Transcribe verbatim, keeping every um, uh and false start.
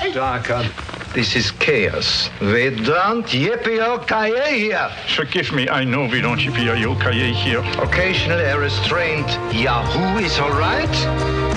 right? Darker. This is chaos. We don't yippee-o-ki-yay here. Forgive me, I know we don't yippee-o-ki-yay here. Occasional a restraint Yahoo is all right.